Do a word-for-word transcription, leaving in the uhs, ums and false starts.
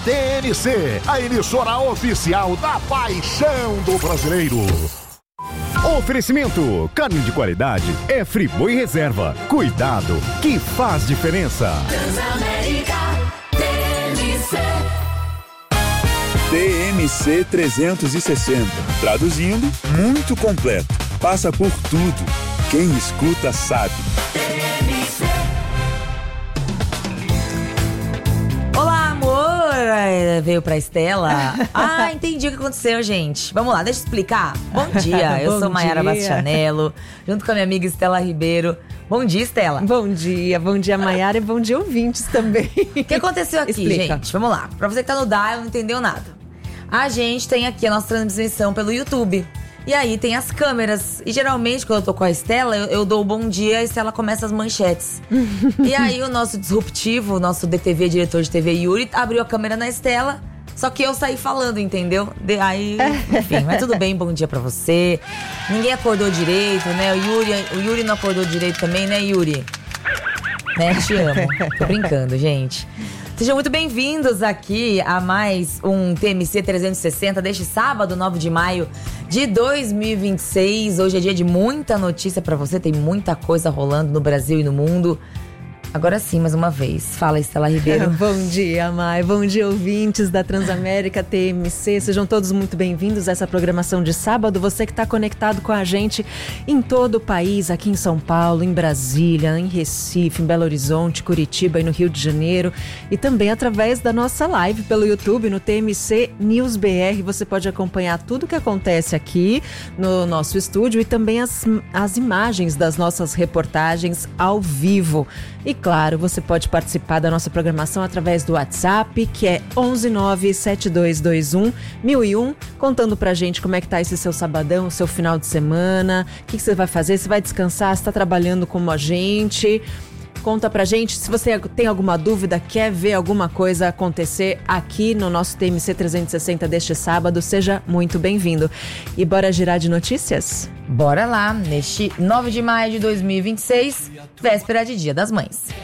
T M C, a emissora oficial da paixão do brasileiro. Oferecimento, carne de qualidade é Friboi Reserva. Cuidado, que faz diferença. Transamérica, T M C. T M C trezentos e sessenta. Traduzindo, muito completo. Passa por tudo. Quem escuta sabe. T M C. Olá, amor! Veio pra Estela. Ah, entendi o que aconteceu, gente. Vamos lá, deixa eu explicar. Bom dia, eu Bom sou Maiara dia. Bastianello, junto com a minha amiga Estela Ribeiro. Bom dia, Estela. Bom dia, bom dia, Maiara, e bom dia, ouvintes também. O que aconteceu aqui, Explica. gente? Vamos lá. Pra você que tá no dial, não entendeu nada. A gente tem aqui a nossa transmissão pelo YouTube. E aí tem as câmeras. E geralmente, quando eu tô com a Estela, eu, eu dou o bom dia e a Estela começa as manchetes. E aí o nosso disruptivo, o nosso D T V, diretor de T V, Yuri, abriu a câmera na Estela. Só que eu saí falando, entendeu? De, aí, enfim, mas tudo bem, bom dia pra você. Ninguém acordou direito, né? O Yuri, o Yuri não acordou direito também, né, Yuri? Né, te amo. Tô brincando, gente. Sejam muito bem-vindos aqui a mais um T M C trezentos e sessenta deste sábado, nove de maio de dois mil e vinte e seis. Hoje é dia de muita notícia pra você, tem muita coisa rolando no Brasil e no mundo. Agora sim, mais uma vez. Fala, Estela Ribeiro. Bom dia, Mai. Bom dia, ouvintes da Transamérica T M C. Sejam todos muito bem-vindos a essa programação de sábado. Você que está conectado com a gente em todo o país, aqui em São Paulo, em Brasília, em Recife, em Belo Horizonte, Curitiba e no Rio de Janeiro. E também através da nossa live pelo YouTube, no T M C News B R. Você pode acompanhar tudo o que acontece aqui no nosso estúdio e também as, as imagens das nossas reportagens ao vivo. E claro, você pode participar da nossa programação através do WhatsApp, que é onze nove sete dois dois um mil e um, contando pra gente como é que tá esse seu sabadão, seu final de semana, o que, que você vai fazer, você vai descansar, você tá trabalhando como a gente. Conta pra gente, se você tem alguma dúvida, quer ver alguma coisa acontecer aqui no nosso T M C trezentos e sessenta deste sábado, seja muito bem-vindo. E bora girar de notícias? Bora lá, neste nove de maio de dois mil e vinte e seis, véspera de Dia das Mães.